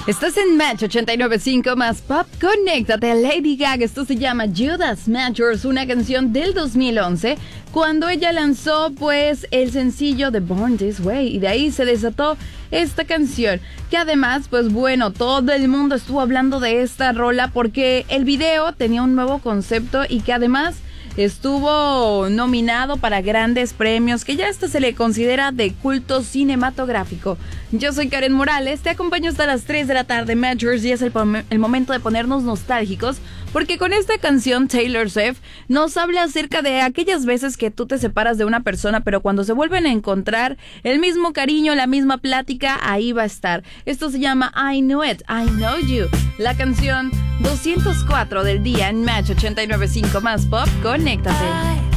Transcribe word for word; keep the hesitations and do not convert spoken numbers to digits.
Estás en Match ochenta y nueve punto cinco más Pop. Conéctate a Lady Gaga. Esto se llama Judas Matchers, una canción del dos mil once, cuando ella lanzó pues el sencillo de Born This Way, y de ahí se desató esta canción, que además pues bueno, todo el mundo estuvo hablando de esta rola porque el video tenía un nuevo concepto y que además estuvo nominado para grandes premios, que ya hasta se le considera de culto cinematográfico. Yo soy Karen Morales, te acompaño hasta las tres de la tarde, Matchers, y es el, el momento de ponernos nostálgicos, porque con esta canción Taylor Swift nos habla acerca de aquellas veces que tú te separas de una persona, pero cuando se vuelven a encontrar, el mismo cariño, la misma plática, ahí va a estar. Esto se llama I Knew It, I Know You, la canción doscientos cuatro del día en Match ochenta y nueve punto cinco más Pop. Conéctate.